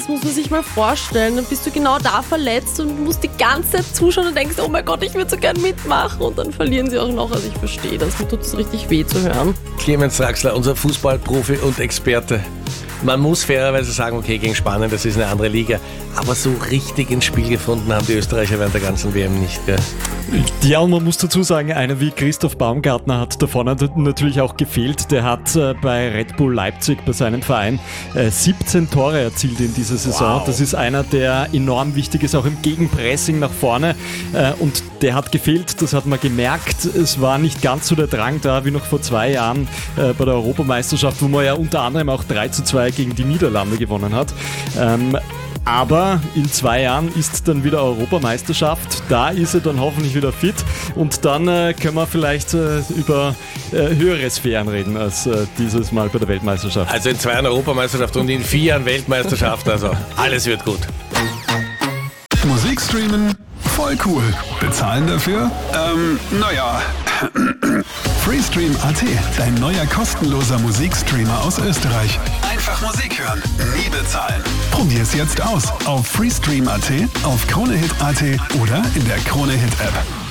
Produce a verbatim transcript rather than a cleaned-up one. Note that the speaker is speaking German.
das muss man sich mal vorstellen. Dann bist du genau da verletzt und musst die ganze Zeit zuschauen und denkst, oh mein Gott, ich würde so gern mitmachen. Und dann verlieren sie auch noch. Also ich verstehe das. Mir tut es richtig weh zu hören. Clemens Draxler, unser Fußballprofi und Experte. Man muss fairerweise sagen, okay, gegen Spanien, das ist eine andere Liga. Aber so richtig ins Spiel gefunden haben die Österreicher während der ganzen W M nicht, gell? Ja, und man muss dazu sagen, einer wie Christoph Baumgartner hat da vorne natürlich auch gefehlt. Der hat äh, bei Red Bull Leipzig, bei seinem Verein, äh, siebzehn Tore erzielt in dieser Saison. Wow. Das ist einer, der enorm wichtig ist, auch im Gegenpressing nach vorne. Äh, und der hat gefehlt, das hat man gemerkt. Es war nicht ganz so der Drang da wie noch vor zwei Jahren äh, bei der Europameisterschaft, wo man ja unter anderem auch drei zu zwei gegen die Niederlande gewonnen hat. Ähm, Aber in zwei Jahren ist dann wieder Europameisterschaft. Da ist er dann hoffentlich wieder fit. Und dann äh, können wir vielleicht äh, über äh, höhere Sphären reden als äh, dieses Mal bei der Weltmeisterschaft. Also in zwei Jahren Europameisterschaft und in vier Jahren Weltmeisterschaft. Also alles wird gut. Musik streamen? Voll cool. Bezahlen dafür? Ähm, naja. Freestream Punkt at, dein neuer kostenloser Musikstreamer aus Österreich. Einfach Musik hören, nie bezahlen. Probier's jetzt aus auf Freestream Punkt at, auf Kronehit Punkt at oder in der Kronehit App.